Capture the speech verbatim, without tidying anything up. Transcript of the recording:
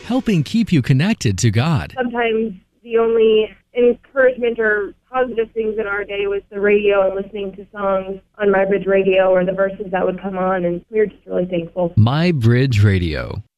helping keep you connected to God. Sometimes the only encouragement or positive things in our day was the radio and listening to songs on My Bridge Radio or the verses that would come on, and we were just really thankful. My Bridge Radio.